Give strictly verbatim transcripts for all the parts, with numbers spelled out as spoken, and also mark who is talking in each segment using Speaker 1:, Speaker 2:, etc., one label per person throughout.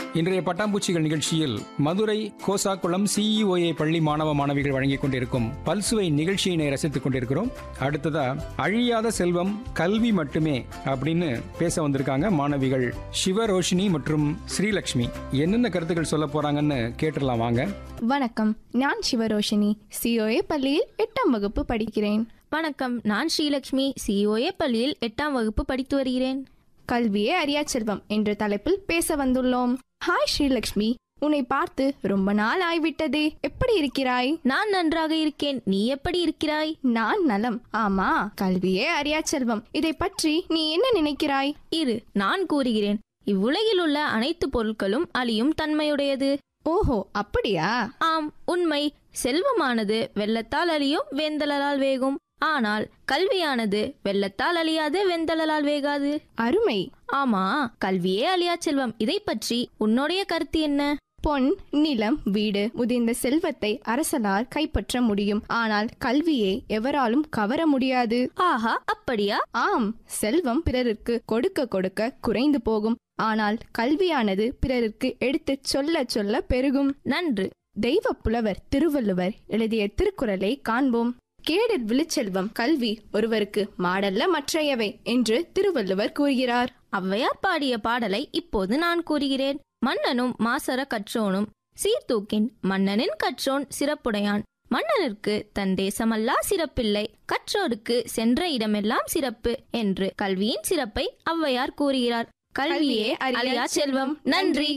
Speaker 1: இன்றைய பட்டாம்பூச்சிகள் நிகழ்ச்சியில் மதுரை கோசாக்குளம் சிஇஓஏ பள்ளி மாணவ மாணவிகள் வழங்கிக் கொண்டிருக்கும் பல்சுவை நிகழ்ச்சியினை ரசித்துக் கொண்டிருக்கிறோம். அடுத்ததா அழியாத செல்வம் கல்வி மட்டுமே அப்படின்னு பேச வந்திருக்காங்க மாணவிகள் சிவரோஷினி மற்றும் ஸ்ரீலக்ஷ்மி. என்னென்ன கருத்துக்கள் சொல்ல போறாங்கன்னு கேட்டுடலாம் வாங்க.
Speaker 2: வணக்கம், நான் சிவரோஷினி, சிஓஏ பள்ளியில் எட்டாம் வகுப்பு படிக்கிறேன்.
Speaker 3: வணக்கம், நான் ஸ்ரீலக்ஷ்மி, சிஓஏ பள்ளியில் எட்டாம் வகுப்பு படித்து வருகிறேன்.
Speaker 2: கல்வியே அறியா செல்வம் என்ற தலைப்பில் பேச வந்துள்ளோம். ஹாய் ஸ்ரீலக்ஷ்மி, உன்னை பார்த்து ரொம்ப நாள் ஆய்விட்டதே, எப்படி இருக்கிறாய்?
Speaker 3: நான் நன்றாக இருக்கேன். நீ எப்படி இருக்கிறாய்?
Speaker 2: நான் நலம். ஆமா, கல்வியே அறியா செல்வம், இதை பற்றி நீ என்ன நினைக்கிறாய்?
Speaker 3: இரு, நான் கூறுகிறேன். இவ்வுலகில் உள்ள அனைத்து பொருட்களும் அழியும் தன்மையுடையது.
Speaker 2: ஓஹோ, அப்படியா?
Speaker 3: ஆம், உண்மை. செல்வமானது வெள்ளத்தால் அழியும், வேந்தலால் வேகும். ஆனால் கல்வியானது வெள்ளத்தால் அழியாது, வெந்தலால் வேகாது.
Speaker 2: அருமை.
Speaker 3: ஆமா, கல்வியே அழியா செல்வம். இதை பற்றி உன்னுடைய கருத்து என்ன?
Speaker 2: பொன், நிலம், வீடு முதிர்ந்த செல்வத்தை அரசலால் கைப்பற்ற முடியும். ஆனால் கல்வியை எவராலும் கவர முடியாது.
Speaker 3: ஆஹா, அப்படியா?
Speaker 2: ஆம், செல்வம் பிறருக்கு கொடுக்க கொடுக்க குறைந்து போகும். ஆனால் கல்வியானது பிறருக்கு எடுத்து சொல்ல சொல்ல பெருகும்.
Speaker 3: நன்று.
Speaker 2: தெய்வ புலவர் திருவள்ளுவர் எழுதிய திருக்குறளை காண்போம். கேடில் விழுச்செல்வம் கல்வி ஒருவருக்கு மாடல்ல மற்றையவை என்று திருவள்ளுவர் கூறுகிறார்.
Speaker 3: ஔவையார் பாடிய பாடலை இப்போது நான் கூறுகிறேன். மன்னனும் மாசற கற்றோனும் சீர்தூக்கின் மன்னனின் கற்றோன் சிறப்புடையான். மன்னனுக்கு தன் தேசமல்லா சிறப்பில்லை, கற்றோருக்கு சென்ற இடமெல்லாம் சிறப்பு என்று கல்வியின் சிறப்பை ஔவையார் கூறுகிறார். கல்வியே அறியா செல்வம். நன்றி.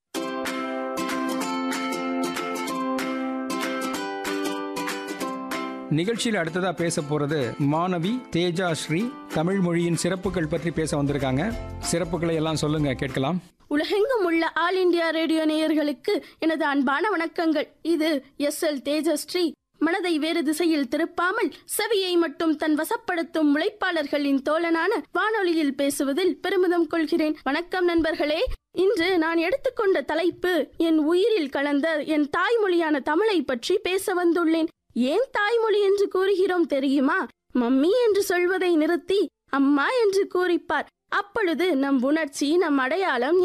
Speaker 1: நிகழ்ச்சியில் அடுத்ததா பேச போறது மாணவி தேஜா ஸ்ரீ. தமிழ் மொழியின் சிறப்புகள் பற்றி பேச வந்திருக்காங்க. சிறப்புகளை எல்லாம் சொல்லுங்க, கேட்கலாம்.
Speaker 4: உலகெங்கும் உள்ள ஆல் இண்டியா ரேடியோ நேயர்களுக்கு எனது அன்பான வணக்கங்கள். இது எஸ் எல் தேஜஸ்ரீ. மனதை வேறு திசையில் திருப்பாமல் செவியை மட்டும் தன் வசப்படுத்தும் உழைப்பாளர்களின் தோழனான வானொலியில் பேசுவதில் பெருமிதம் கொள்கிறேன். வணக்கம் நண்பர்களே. இன்று நான் எடுத்துக்கொண்ட தலைப்பு என் உயிரில் கலந்த என் தாய்மொழியான தமிழை பற்றி பேச வந்துள்ளேன். ஏன் தாய்மொழி என்று கூறுகிறோம் தெரியுமா? மம்மி என்று சொல்வதை நிறுத்தி அம்மா என்று கூறிப்பார். அப்பொழுது நம் உணர்ச்சி, நம் அடையாளம்